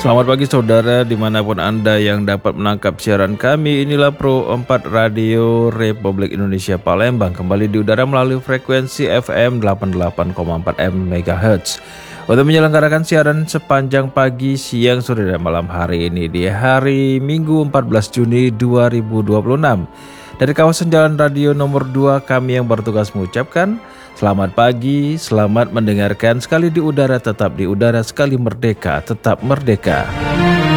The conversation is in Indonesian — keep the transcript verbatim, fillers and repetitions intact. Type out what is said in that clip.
Selamat pagi saudara dimanapun Anda yang dapat menangkap siaran kami. Inilah Pro empat Radio Republik Indonesia Palembang, kembali di udara melalui frekuensi F M delapan puluh delapan koma empat MHz untuk menyelenggarakan siaran sepanjang pagi, siang, sore, dan malam hari ini di hari Minggu empat belas Juni dua ribu dua puluh enam. Dari kawasan Jalan Radio nomor dua, kami yang bertugas mengucapkan selamat pagi, selamat mendengarkan. Sekali di udara tetap di udara, sekali merdeka tetap merdeka.